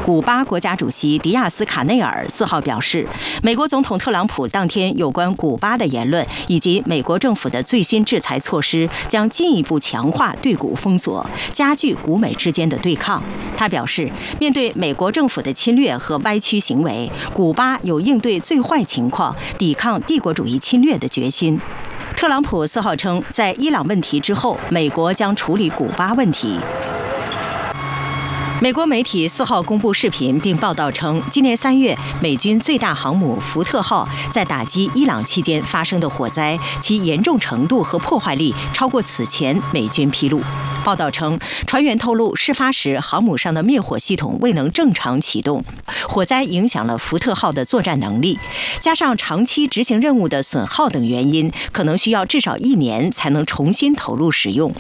古巴国家主席迪亚斯卡内尔4号表示，美国总统特朗普当天有关古巴的言论以及美国政府的最新制裁措施，将进一步强化对古封锁，加剧古美之间的对抗。他表示，面对美国政府的侵略和歪曲行为，古巴有应对最坏情况、抵抗帝国主义侵略的决心。特朗普4号称，在伊朗问题之后，美国将处理古巴问题。美国媒体4号公布视频，并报道称，今年3月，美军最大航母福特号在打击伊朗期间发生的火灾，其严重程度和破坏力超过此前美军披露。报道称，船员透露，事发时航母上的灭火系统未能正常启动，火灾影响了福特号的作战能力，加上长期执行任务的损耗等原因，可能需要至少1年才能重新投入使用。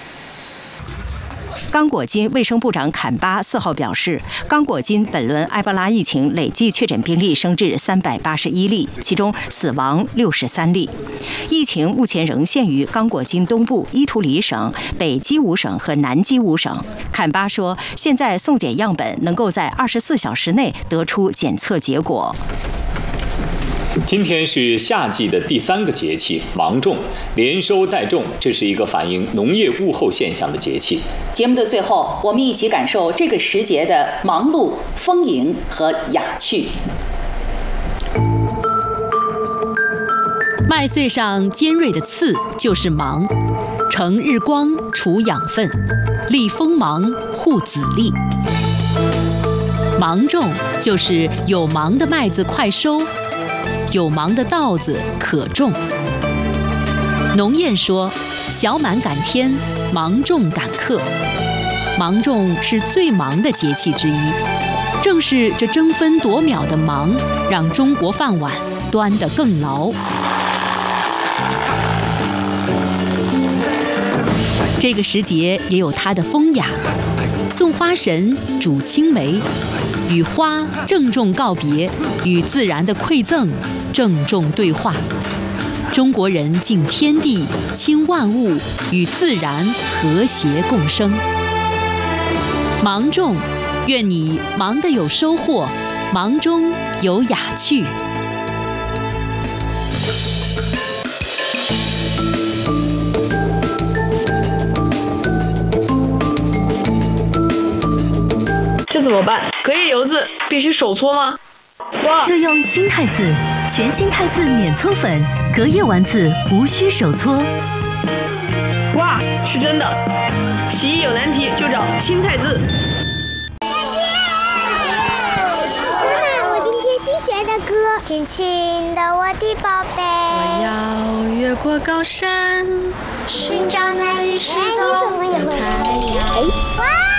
刚果金卫生部长坎巴4号表示，刚果金本轮埃博拉疫情累计确诊病例升至381例，其中死亡63例。疫情目前仍限于刚果金东部伊图里省、北基伍省和南基伍省。坎巴说，现在送检样本能够在24小时内得出检测结果。 今天是夏季的第3个节气芒种，连收带种，这是一个反映农业物候现象的节气。 节目的最后，我们一起感受这个时节的忙碌、丰盈和雅趣。 麦穗上尖锐的刺就是芒，乘日光除养分，利锋芒护籽粒。芒种就是有芒的麦子快收，有芒的稻子可种。农谚说：“小满赶天，芒种赶客。”芒种是最忙的节气之一，正是这争分夺秒的忙，让中国饭碗端得更牢。这个时节也有它的风雅，送花神煮青梅，与花郑重告别，与自然的馈赠郑重对话。中国人敬天地，亲万物，与自然和谐共生。芒种，愿你忙得有收获，忙中有雅趣。 这怎么办？隔夜油渍必须手搓吗？ 就用新汰渍，全新汰渍免搓粉，隔夜丸子无需手搓。 哇，是真的！洗衣有难题就找新汰渍。 妈妈，我今天新学的歌，亲亲的我的宝贝。 我要越过高山，寻找那已失踪的太阳。 哇！